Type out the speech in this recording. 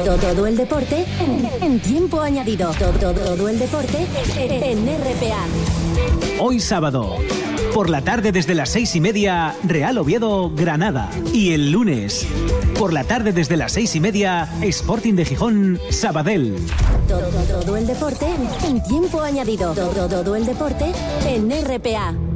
Todo el deporte en tiempo añadido. Todo el deporte en RPA. Hoy sábado, por la tarde desde las 6:30, Real Oviedo, Granada. Y el lunes, por la tarde desde las 6:30, Sporting de Gijón, Sabadell. Todo el deporte en tiempo añadido. Todo el deporte en RPA.